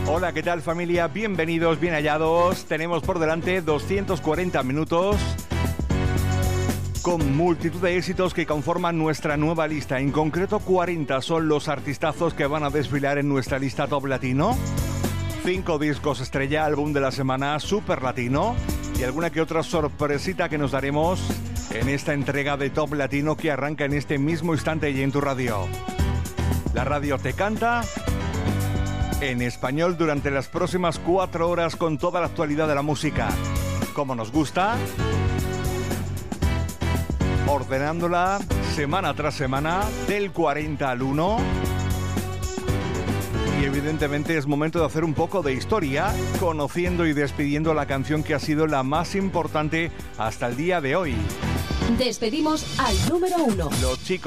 Hola, ¿qué tal familia? Bienvenidos, bien hallados. Tenemos por delante 240 minutos con multitud de éxitos que conforman nuestra nueva lista. En concreto, 40 son los artistazos que van a desfilar en nuestra lista Top Latino. 5 discos estrella, álbum de la semana, Super Latino y alguna que otra sorpresita que nos daremos en esta entrega de Top Latino que arranca en este mismo instante y en tu radio. La radio te canta en español durante las próximas 4 horas con toda la actualidad de la música. Como nos gusta, ordenándola semana tras semana del 40 al 1. Y evidentemente es momento de hacer un poco de historia, conociendo y despidiendo la canción que ha sido la más importante hasta el día de hoy. Despedimos al número 1. Los chicos